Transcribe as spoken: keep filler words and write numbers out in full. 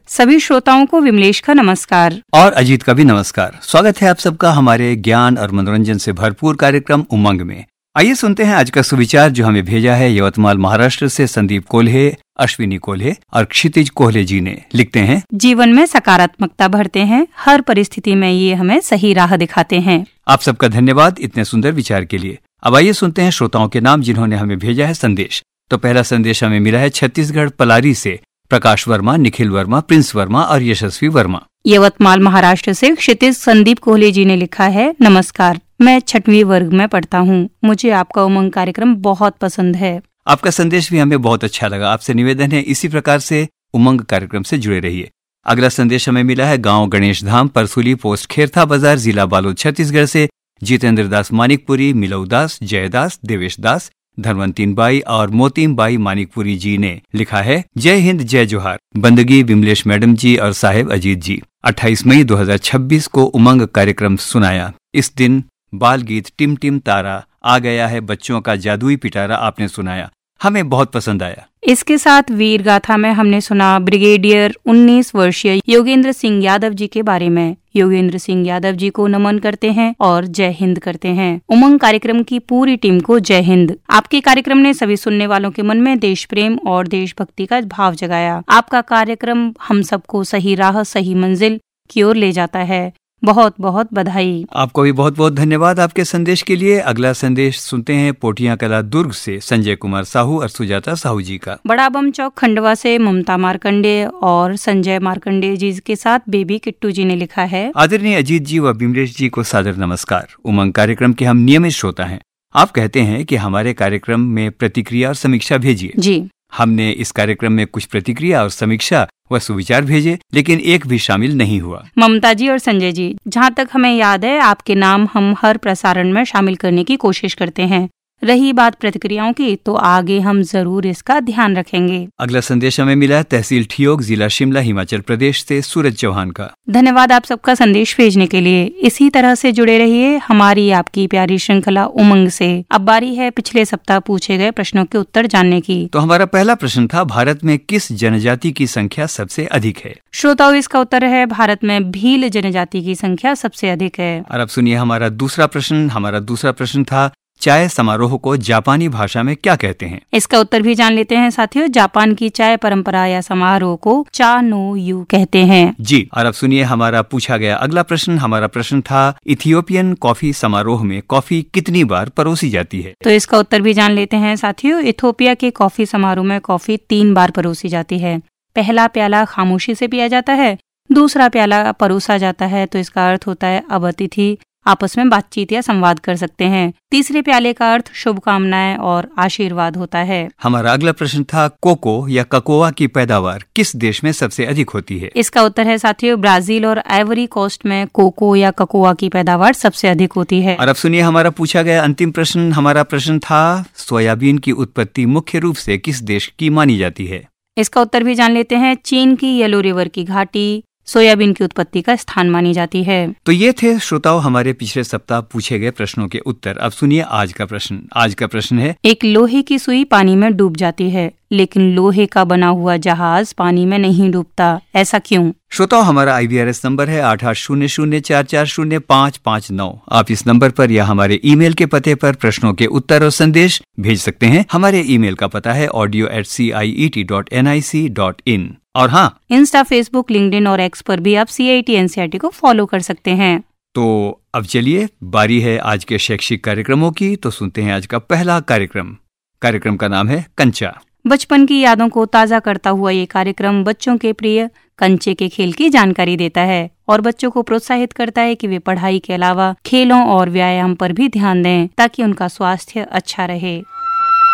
सभी श्रोताओं को विमलेश का नमस्कार और अजीत का भी नमस्कार। स्वागत है आप सबका हमारे ज्ञान और मनोरंजन से भरपूर कार्यक्रम उमंग में। आइए सुनते हैं आज का सुविचार जो हमें भेजा है यवतमाल महाराष्ट्र से संदीप कोल्हे, अश्विनी कोल्हे और क्षितिज कोल्हे जी ने। लिखते हैं, जीवन में सकारात्मकता भरते हैं, हर परिस्थिति में ये हमें सही राह दिखाते हैं। आप सबका धन्यवाद इतने सुंदर विचार के लिए। अब आइए सुनते हैं श्रोताओं के नाम जिन्होंने हमें भेजा है संदेश। तो पहला संदेश हमें मिला है छत्तीसगढ़ पलारी से प्रकाश वर्मा, निखिल वर्मा, प्रिंस वर्मा और यशस्वी वर्मा। यवतमाल महाराष्ट्र से क्षितिज संदीप कोहले जी ने लिखा है, नमस्कार, मैं छठवीं वर्ग में पढ़ता हूँ। मुझे आपका उमंग कार्यक्रम बहुत पसंद है। आपका संदेश भी हमें बहुत अच्छा लगा। आपसे निवेदन है इसी प्रकार से उमंग कार्यक्रम से जुड़े रहिए। अगला संदेश हमें मिला है गांव गणेश धाम, परसुली पोस्ट, खेरथा बाजार, जिला बालोद, छत्तीसगढ़ से जितेंद्र दास मानिकपुरी, मिलऊ दास, जयदास, देवेश दास, धनवंतीन बाई और मोतीम बाई मानिकपुरी जी ने लिखा है, जय हिंद जय जोहार। बंदगी विमलेश मैडम जी और साहेब अजीत जी, अट्ठाईस मई दो हज़ार छब्बीस को उमंग कार्यक्रम सुनाया। इस दिन बाल गीत टिम टिम तारा आ गया है, बच्चों का जादुई पिटारा आपने सुनाया, हमें बहुत पसंद आया। इसके साथ वीर गाथा में हमने सुना ब्रिगेडियर उन्नीस वर्षीय योगेंद्र सिंह यादव जी के बारे में। योगेंद्र सिंह यादव जी को नमन करते हैं और जय हिंद करते हैं। उमंग कार्यक्रम की पूरी टीम को जय हिंद। आपके कार्यक्रम ने सभी सुनने वालों के मन में देश प्रेम और देशभक्ति का भाव जगाया। आपका कार्यक्रम हम सबको सही राह, सही मंजिल की ओर ले जाता है। बहुत बहुत बधाई। आपको भी बहुत बहुत धन्यवाद आपके संदेश के लिए। अगला संदेश सुनते हैं पोटिया कला दुर्ग से संजय कुमार साहू और सुजाता साहू जी का। बड़ा बम चौक खंडवा से ममता मार्कंडे और संजय मार्कंडे जी के साथ बेबी किट्टू जी ने लिखा है, आदरणीय अजीत जी व बिमलेश जी को सादर नमस्कार। उमंग कार्यक्रम के हम नियमित श्रोता हैं। आप कहते हैं कि हमारे कार्यक्रम में प्रतिक्रिया और समीक्षा भेजिए। जी, हमने इस कार्यक्रम में कुछ प्रतिक्रिया और समीक्षा व सुविचार भेजे, लेकिन एक भी शामिल नहीं हुआ। ममता जी और संजय जी, जहाँ तक हमें याद है आपके नाम हम हर प्रसारण में शामिल करने की कोशिश करते हैं। रही बात प्रतिक्रियाओं की, तो आगे हम जरूर इसका ध्यान रखेंगे। अगला संदेश हमें मिला है तहसील ठियोग, जिला शिमला, हिमाचल प्रदेश से सूरज चौहान का। धन्यवाद आप सबका संदेश भेजने के लिए। इसी तरह से जुड़े रहिए हमारी आपकी प्यारी श्रृंखला उमंग से। अब बारी है पिछले सप्ताह पूछे गए प्रश्नों के उत्तर जानने की। तो हमारा पहला प्रश्न था, भारत में किस जनजाति की संख्या सबसे अधिक है? श्रोताओं, इसका उत्तर है भारत में भील जनजाति की संख्या सबसे अधिक है। और अब सुनिए हमारा दूसरा प्रश्न। हमारा दूसरा प्रश्न था, चाय समारोह को जापानी भाषा में क्या कहते हैं? इसका उत्तर भी जान लेते हैं साथियों। जापान की चाय परंपरा या समारोह को चा नो यू कहते हैं। जी, और अब सुनिए हमारा पूछा गया अगला प्रश्न। हमारा प्रश्न था, इथियोपियन कॉफी समारोह में कॉफी कितनी बार परोसी जाती है? तो इसका उत्तर भी जान लेते हैं साथियों। इथियोपिया के कॉफी समारोह में कॉफी तीन बार परोसी जाती है। पहला प्याला खामोशी से पिया जाता है, दूसरा प्याला परोसा जाता है, तो इसका अर्थ होता है अब अतिथि आपस में बातचीत या संवाद कर सकते हैं। तीसरे प्याले का अर्थ शुभकामनाएं और आशीर्वाद होता है। हमारा अगला प्रश्न था, कोको या ककोआ की पैदावार किस देश में सबसे अधिक होती है? इसका उत्तर है साथियों, ब्राजील और आइवरी कोस्ट में कोको या ककोआ की पैदावार सबसे अधिक होती है। और अब सुनिए हमारा पूछा गया अंतिम प्रश्न। हमारा प्रश्न था, सोयाबीन की उत्पत्ति मुख्य रूप से किस देश की मानी जाती है? इसका उत्तर भी जान लेते हैं। चीन की येलो रिवर की घाटी सोयाबीन की उत्पत्ति का स्थान मानी जाती है। तो ये थे श्रोताओं हमारे पिछले सप्ताह पूछे गए प्रश्नों के उत्तर। अब सुनिए आज का प्रश्न। आज का प्रश्न है, एक लोहे की सुई पानी में डूब जाती है, लेकिन लोहे का बना हुआ जहाज पानी में नहीं डूबता, ऐसा क्यों? श्रोताओं, हमारा आई वी आर एस नंबर है आठ आठ शून्य शून्य चार चार शून्य पाँच पाँच नौ। आप इस नंबर पर या हमारे ईमेल के पते पर प्रश्नों के उत्तर और संदेश भेज सकते हैं। हमारे ईमेल का पता है audio eight C I E T dot N I C dot in. और हाँ, इंस्टा, फेसबुक, लिंक्डइन और एक्स पर भी आप सी I T N C R T को फॉलो कर सकते हैं। तो अब चलिए बारी है आज के शैक्षिक कार्यक्रमों की। तो सुनते हैं आज का पहला कार्यक्रम। कार्यक्रम का नाम है कंचा। बचपन की यादों को ताज़ा करता हुआ ये कार्यक्रम बच्चों के प्रिय कंचे के खेल की जानकारी देता है और बच्चों को प्रोत्साहित करता है कि वे पढ़ाई के अलावा खेलों और व्यायाम पर भी ध्यान दें ताकि उनका स्वास्थ्य अच्छा रहे।